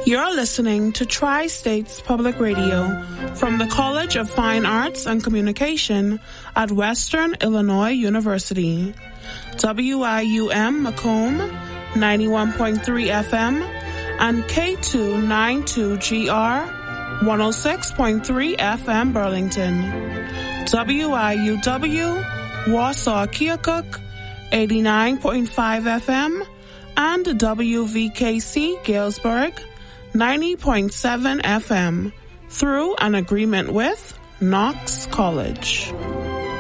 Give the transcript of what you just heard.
You're listening to Tri-States Public Radio from the College of Fine Arts and Communication at Western Illinois University. WIUM Macomb, 91.3 FM, and K292GR, 106.3 FM Burlington. WIUW, Warsaw Keokuk, 89.5 FM, and WVKC Galesburg, 90.7 FM, through an agreement with Knox College.